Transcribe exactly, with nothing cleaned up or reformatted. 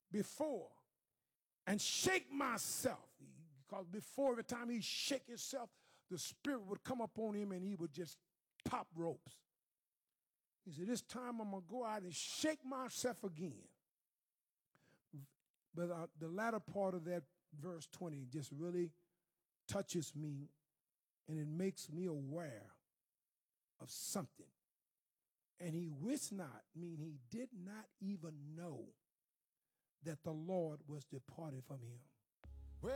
before and shake myself. Because before, every time he shake himself, the Spirit would come upon him and he would just pop ropes. He said, this time I'm going to go out and shake myself again. But uh, the latter part of that verse twenty just really touches me, and it makes me aware of something. And he wist not, mean he did not even know that the Lord was departed from him.